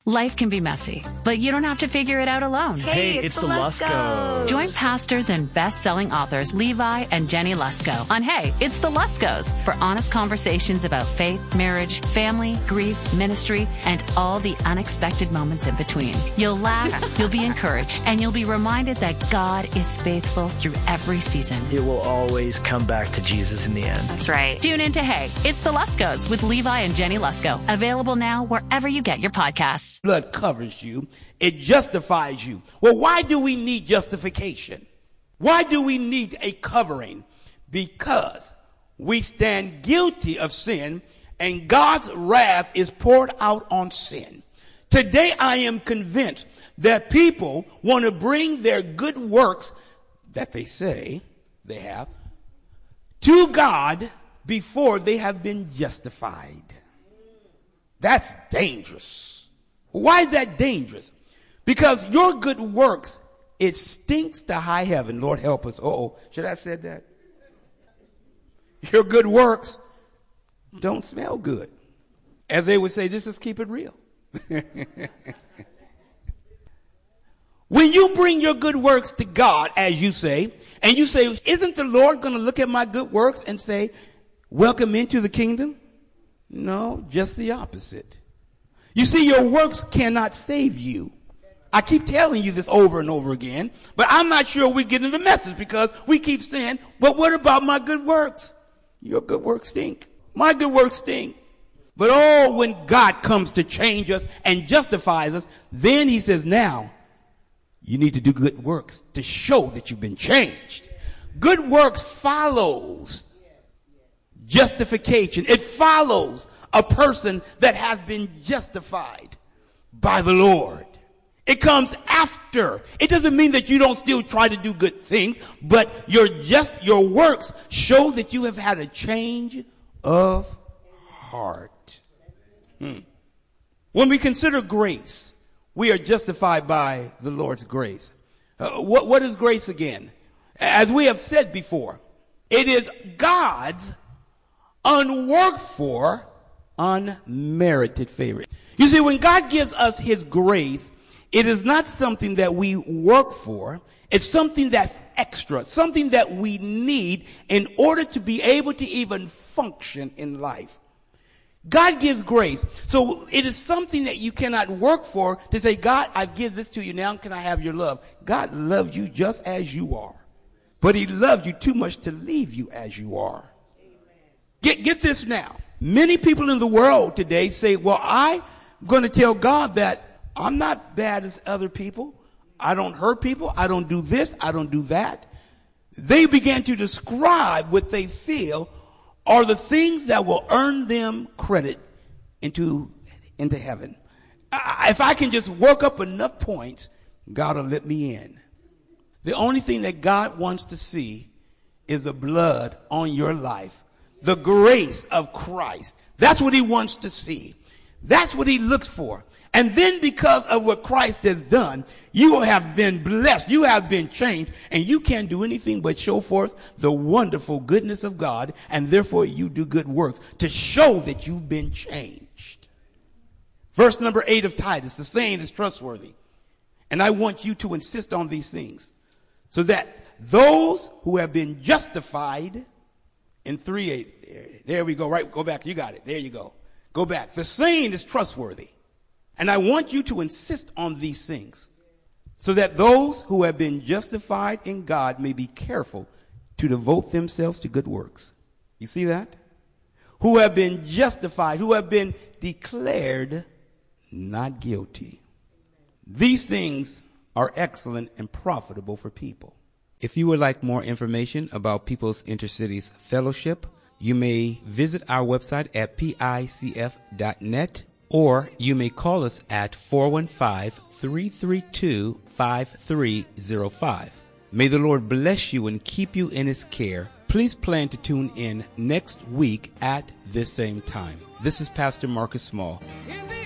Life can be messy, but you don't have to figure it out alone. Hey, it's the Luskos. Join pastors and best-selling authors Levi and Jenny Lusko on Hey, It's the Luskos for honest conversations about faith, marriage, family, grief, ministry, and all the unexpected moments in between. You'll laugh, you'll be encouraged, and you'll be reminded that God is faithful through every season. It will always come back to Jesus in the end. That's right. Tune in to Hey, It's the Luskos with Levi and Jenny Lusko. Available now wherever you get your podcasts. Blood covers you. It justifies you. Well, why do we need justification? Why do we need a covering? Because we stand guilty of sin and God's wrath is poured out on sin. Today I am convinced that people want to bring their good works that they say they have to God before they have been justified. That's dangerous. Why is that dangerous? Because your good works, it stinks to high heaven. Lord help us. Should I have said that? Your good works don't smell good. As they would say, just keep it real. When you bring your good works to God, as you say, and you say, isn't the Lord going to look at my good works and say, welcome into the kingdom? No, just the opposite. You see, your works cannot save you. I keep telling you this over and over again, but I'm not sure we're getting the message because we keep saying, but what about my good works? Your good works stink. My good works stink. But when God comes to change us and justifies us, then he says, now you need to do good works to show that you've been changed. Good works follows justification. It follows a person that has been justified by the Lord. It comes after. It doesn't mean that you don't still try to do good things, but your works show that you have had a change of heart. When we consider grace, we are justified by the Lord's grace. What is grace again? As we have said before, it is God's unworked for, unmerited favor. You see, when God gives us his grace, it is not something that we work for. It's something that's extra, something that we need in order to be able to even function in life. God gives grace. So it is something that you cannot work for to say, God, I give this to you. Now can I have your love? God loves you just as you are. But he loves you too much to leave you as you are. Get this now. Many people in the world today say, well, I'm going to tell God that I'm not bad as other people. I don't hurt people. I don't do this. I don't do that. They began to describe what they feel are the things that will earn them credit into heaven. If I can just work up enough points, God will let me in. The only thing that God wants to see is the blood on your life. The grace of Christ. That's what he wants to see. That's what he looks for. And then because of what Christ has done, you have been blessed. You have been changed. And you can't do anything but show forth the wonderful goodness of God. And therefore you do good works to show that you've been changed. Verse number 8 of Titus, the saying is trustworthy. And I want you to insist on these things so that those who have been justified in 3:8, there we go, right? Go back. You got it. There you go. Go back. The saying is trustworthy. And I want you to insist on these things so that those who have been justified in God may be careful to devote themselves to good works. You see that? Who have been justified, who have been declared not guilty. These things are excellent and profitable for people. If you would like more information about People's Intercities Fellowship, you may visit our website at picf.net, or you may call us at 415-332-5305. May the Lord bless you and keep you in his care. Please plan to tune in next week at this same time. This is Pastor Marcus Small. In the